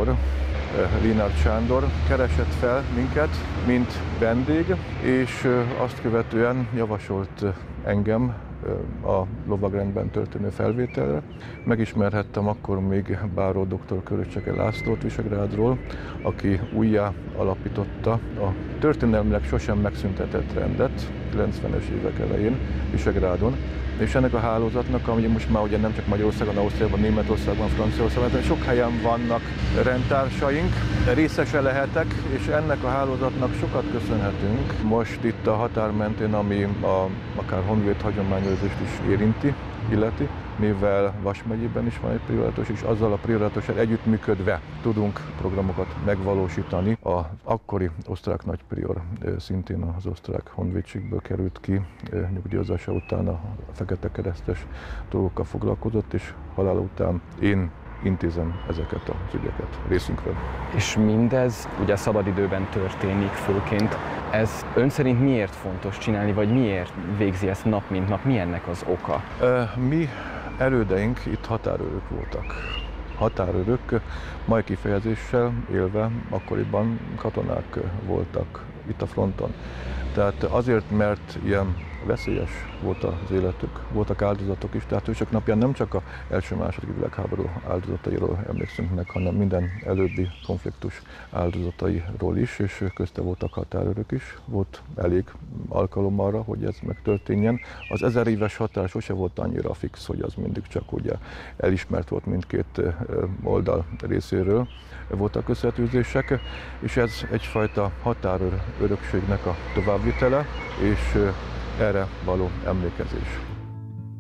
prior, Lénárd Sándor keresett fel minket, mint vendég, és azt követően javasolt engem a lovagrendben történő felvételre. Megismerhettem akkor még báró dr. Köröcseke Lászlót Visegrádról, aki újjá alapította a történelmileg sosem megszüntetett rendet 90-es évek elején Visegrádon. És ennek a hálózatnak, ami most már ugye nem csak Magyarországon, Ausztriában, Németországban, Franciaországban, de sok helyen vannak rendtársaink, részese lehetek, és ennek a hálózatnak sokat köszönhetünk most itt a határ mentén, ami akár honvéd hagyományőrzést is illeti, mivel Vas megyében is van egy priorátus, és azzal a priorátussal együttműködve tudunk programokat megvalósítani. Az akkori osztrák nagyprior szintén az osztrák honvédségből került ki, nyugdíjazása után a Fekete Keresztes dolgokkal foglalkozott, és halála után én intézem ezeket az ügyeket részünkről. És mindez ugye szabadidőben történik főként. Ez ön szerint miért fontos csinálni, vagy miért végzi ezt nap mint nap? Mi ennek az oka? Mi elődeink itt határőrök voltak. Határőrök, mai kifejezéssel élve akkoriban katonák voltak itt a fronton. Tehát azért, mert ilyen veszélyes volt az életük, voltak áldozatok is, tehát ősök napján nem csak az első-második világháború áldozatairól emlékszünk meg, hanem minden előbbi konfliktus áldozatairól is, és közte voltak határőrök is. Volt elég alkalom arra, hogy ez megtörténjen. Az 1000 éves határ sose volt annyira fix, hogy az mindig csak ugye elismert volt mindkét oldal részéről. Voltak összetűzések, és ez egyfajta határőr örökségnek a továbbvitele, és erre való emlékezés.